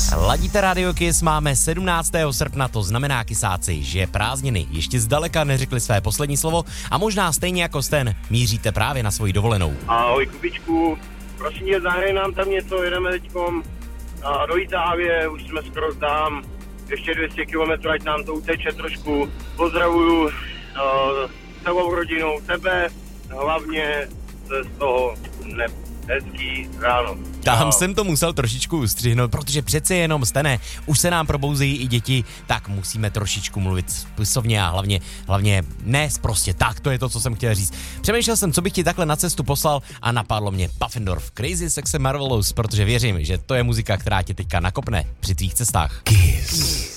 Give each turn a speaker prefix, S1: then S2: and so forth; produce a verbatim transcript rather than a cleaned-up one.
S1: Ladíte Radio Kiss, máme sedmnáctého srpna, to znamená, kysáci, že prázdniny ještě zdaleka neřekli své poslední slovo a možná stejně jako Sten míříte právě na svoji dovolenou.
S2: Ahoj Kubičku, prosím tě, zahraj nám tam něco, jedeme teďkom do Itávie, už jsme skoro tam, ještě dvě stě kilometrů, ať nám to uteče trošku. Pozdravuju uh, celou rodinou, tebe, hlavně z toho ne, hezký ráno.
S1: Tam jsem to musel trošičku ustřihnout, protože přece jenom, Stane, už se nám probouzejí i děti, tak musíme trošičku mluvit spisovně a hlavně, hlavně ne prostě tak, to je to, co jsem chtěl říct. Přemýšlel jsem, co bych ti takhle na cestu poslal a napadlo mě Puffendorf, Crazy Sexy Marvelous, protože věřím, že to je muzika, která tě teďka nakopne při tvých cestách. Kiss.